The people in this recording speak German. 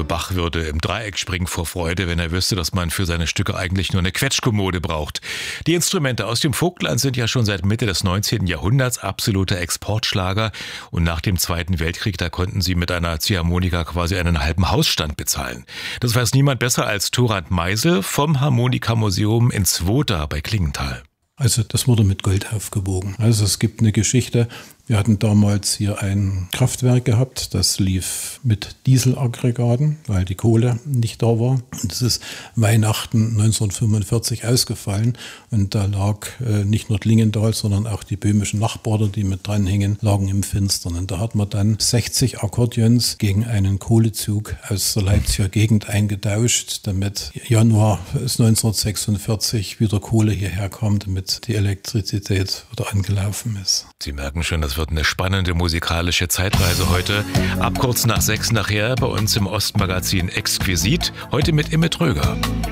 glaube, Bach würde im Dreieck springen vor Freude, wenn er wüsste, dass man für seine Stücke eigentlich nur eine Quetschkommode braucht. Die Instrumente aus dem Vogtland sind ja schon seit Mitte des 19. Jahrhunderts absolute Exportschlager. Und nach dem Zweiten Weltkrieg, da konnten sie mit einer Ziehharmonika quasi einen halben Hausstand bezahlen. Das weiß niemand besser als Thorand Meisel vom Harmonikamuseum in Zwota bei Klingenthal. Also das wurde mit Gold aufgewogen. Also es gibt eine Geschichte. Wir hatten damals hier ein Kraftwerk gehabt, das lief mit Dieselaggregaten, weil die Kohle nicht da war. Und es ist Weihnachten 1945 ausgefallen und da lag nicht nur Klingenthal, sondern auch die böhmischen Nachbarn, die mit dranhingen, lagen im Finstern. Und da hat man dann 60 Akkordeons gegen einen Kohlezug aus der Leipziger Gegend eingetauscht, damit Januar 1946 wieder Kohle hierher kam, damit die Elektrizität wieder angelaufen ist. Sie merken schon, das wird eine spannende musikalische Zeitreise heute. Ab kurz nach 6 nachher bei uns im Ostmagazin Exquisit. Heute mit Imme Tröger.